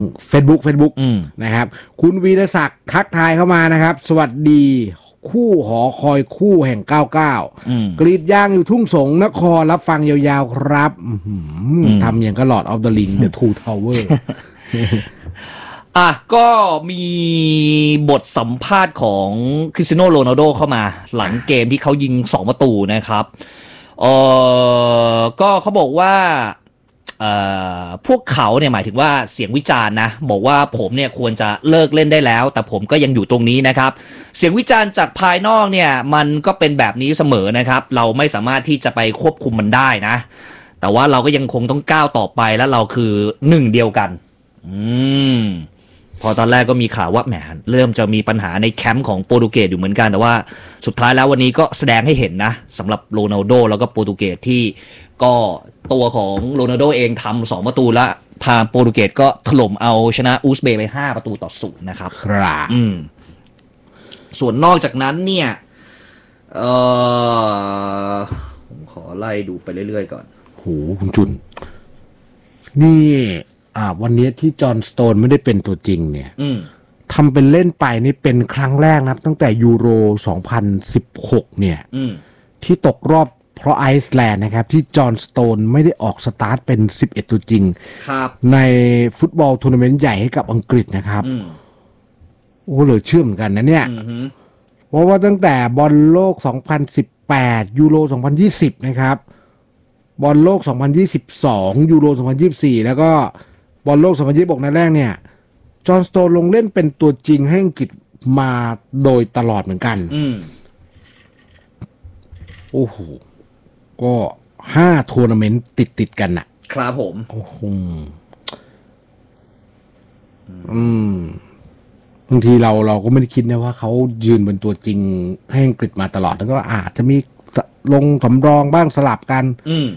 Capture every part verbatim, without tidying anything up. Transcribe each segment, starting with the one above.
Facebook Facebook นะครับคุณวีรศักดิ์ทักทายเข้ามานะครับสวัสดีคู่หอคอยคู่แห่งเก้าสิบเก้ากรีดยางอยู่ทุ่งสงนครรับฟังยาวๆครับทำอย่างก็หลอดออฟเดอะลิงเดอะทูทาวเวอร์อ่ะก็มีบทสัมภาษณ์ของคริสเตียโนโรนัลโดเข้ามาหลังเกมที่เขายิงสองประตูนะครับเออก็เขาบอกว่าเอ่อพวกเขาเนี่ยหมายถึงว่าเสียงวิจารณ์นะบอกว่าผมเนี่ยควรจะเลิกเล่นได้แล้วแต่ผมก็ยังอยู่ตรงนี้นะครับเสียงวิจารณ์จากภายนอกเนี่ยมันก็เป็นแบบนี้เสมอนะครับเราไม่สามารถที่จะไปควบคุมมันได้นะแต่ว่าเราก็ยังคงต้องก้าวต่อไปและเราคือหนึ่งเดียวกันอืมพอตอนแรกก็มีข่าวว่าแหมเริ่มจะมีปัญหาในแคมป์ของโปรตุเกสอยู่เหมือนกันแต่ว่าสุดท้ายแล้ววันนี้ก็แสดงให้เห็นนะสำหรับโรนัลโดแล้วก็โปรตุเกสที่ก็ตัวของโรนัลโดเองทำสองประตูแล้วทางโปรตุเกสก็ถล่มเอาชนะอูซเบย์ไปห้าประตูต่อศูนย์นะครับครับอืมส่วนนอกจากนั้นเนี่ยเออผมขอไล่ดูไปเรื่อยๆก่อนโหคุณจุนนี่อ่าวันนี้ที่จอห์นสโตนไม่ได้เป็นตัวจริงเนี่ยทำเป็นเล่นไปนี่เป็นครั้งแรกนะตั้งแต่ยูโรสองพันสิบหกเนี่ยที่ตกรอบเพราะไอซ์แลนด์นะครับที่จอห์นสโตนไม่ได้ออกสตาร์ทเป็นสิบเอ็ดตัวจริงในฟุตบอลทัวร์นาเมนต์ใหญ่ให้กับอังกฤษนะครับโอ้เหลือเชื่อเหมือนกันนะเนี่ยเพราะว่าตั้งแต่บอลโลกสองพันสิบแปดยูโรสองพันยี่สิบนะครับบอลโลกสองพันยี่สิบสองยูโรสองพันยี่สิบสี่แล้วก็บอลโลกสองพันยี่สิบหกนัดแรกเนี่ยจอห์นสโตนลงเล่นเป็นตัวจริงให้อังกฤษมาโดยตลอดเหมือนกันโอ้โหก็ห้าทัวร์นาเมนต์ติดติดกันน่ะครับผมโอ้โหอืมบางทีเราเราก็ไม่ได้คิดนะว่าเขายืนเป็นตัวจริงให้อังกฤษมาตลอดแล้วก็อาจจะมีลงสำรองบ้างสลับกันอืม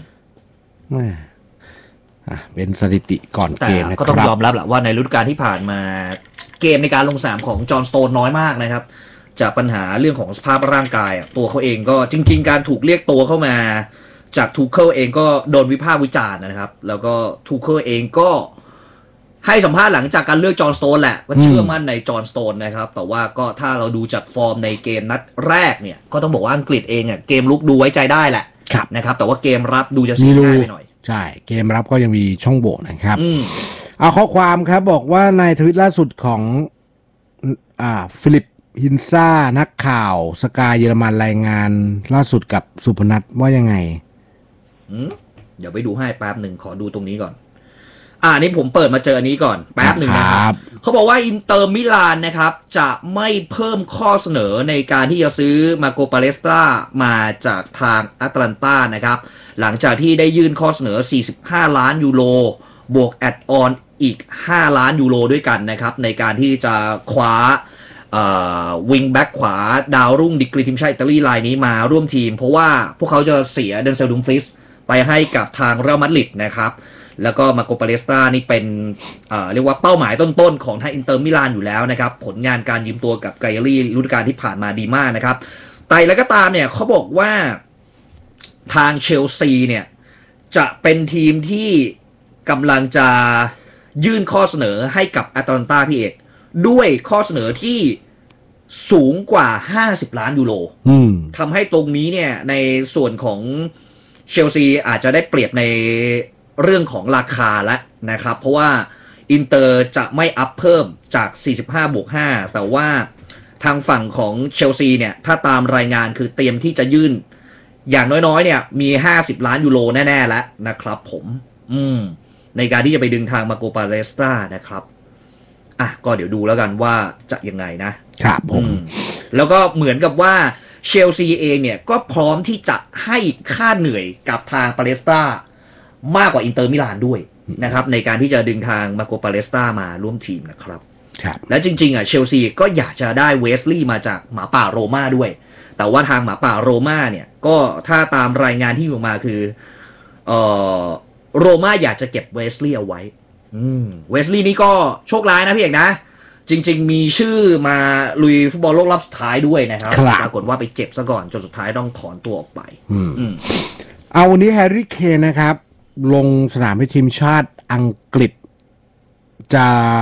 อ่ะเป็นสถิติก่อนเกมนะครับก็ต้องยอมรับแหละว่าในฤดูกาลที่ผ่านมาเกมในการลงสนามของจอห์นสโตนน้อยมากนะครับจากปัญหาเรื่องของสภาพร่างกายตัวเขาเองก็จริงๆการถูกเรียกตัวเข้ามาจากทูเคิลเองก็โดนวิพากษ์วิจารณ์นะครับแล้วก็ทูเคิลเองก็ให้สัมภาษณ์หลังจากการเลือกจอห์นสโตนแหละว่าเชื่อมั่นในจอห์นสโตนนะครับแต่ว่าก็ถ้าเราดูจากฟอร์มในเกมนัดแรกเนี่ยก็ต้องบอกว่าอังกฤษเองอ่ะเกมลุกดูไว้ใจได้แหละนะครับแต่ว่าเกมรับดูจะเสียง่ายไปหน่อยใช่เกมรับก็ยังมีช่องโหว่นะครับเอาข้อความครับบอกว่าในทวิตล่าสุดของอ่าฟิลิปฮินซ่านักข่าวสกายเยอรมันรายงานล่าสุดกับสุพนัทว่ายังไงเดี๋ยวไปดูให้แป๊บหนึ่งขอดูตรงนี้ก่อนอ่านี่ผมเปิดมาเจออันนี้ก่อนแป๊บหนึ่งนะครับเขาบอกว่าอินเตอร์มิลานนะครับจะไม่เพิ่มข้อเสนอในการที่จะซื้อมาโกปาเลสตรามาจากทางแอตแลนตานะครับหลังจากที่ได้ยื่นข้อเสนอสี่สิบห้าล้านยูโรบวกแอดออนอีกห้าล้านยูโรด้วยกันนะครับในการที่จะคว้าวิงแบ็กขวาดาวรุ่งดิกรีทีมชาติอิตาลีรายนี้มาร่วมทีมเพราะว่าพวกเขาจะเสียเดนเซล ดุมฟรีสไปให้กับทางเรอัลมาดริดนะครับแล้วก็มาโกปาเลสตรานี่เป็นเอ่อเรียกว่าเป้าหมายต้นๆของทางอินเตอร์มิลานอยู่แล้วนะครับผลงานการยืมตัวกับไกอารี่ฤดูกาลที่ผ่านมาดีมากนะครับแต่แล้วก็ตามเนี่ยเขาบอกว่าทางเชลซีเนี่ยจะเป็นทีมที่กำลังจะยื่นข้อเสนอให้กับแอตแลนตาพี่เอกด้วยข้อเสนอที่สูงกว่าห้าสิบล้านยูโรทำให้ตรงนี้เนี่ยในส่วนของเชลซีอาจจะได้เปรียบในเรื่องของราคาแล้วนะครับเพราะว่าอินเตอร์จะไม่อัพเพิ่มจากสี่สิบห้าบวกห้าแต่ว่าทางฝั่งของเชลซีเนี่ยถ้าตามรายงานคือเตรียมที่จะยื่นอย่างน้อยๆเนี่ยมีห้าสิบล้านยูโรแน่ๆแล้วนะครับผมอืมในการที่จะไปดึงทางมาโกปาเลสตรานะครับอ่ะก็เดี๋ยวดูแล้วกันว่าจะยังไงนะครับผมแล้วก็เหมือนกับว่าเชลซีเองเนี่ยก็พร้อมที่จะให้ค่าเหนื่อยกับทางปาเลสตรามากกว่าอินเตอร์มิลานด้วยนะครับในการที่จะดึงทางมาโกปาเลสตรามาร่วมทีมนะครับและจริงๆอ่ะเชลซีก็อยากจะได้เวสลีย์มาจากหมาป่าโรม่าด้วยแต่ว่าทางหมาป่าโรม่าเนี่ยก็ถ้าตามรายงานที่ออกมาคือเอ่อโรม่าอยากจะเก็บเวสลีย์เอาไว้เวสลีย์นี่ก็โชคร้ายนะพี่เอกนะจริงๆมีชื่อมาลุยฟุตบอลโลกรอบสุดท้ายด้วยนะครับปรากฏว่าไปเจ็บซะก่อนจนสุดท้ายต้องถอนตัวออกไปเอาวันนี้แฮร์รี่เคนนะครับลงสนามให้ทีมชาติอังกฤษจะ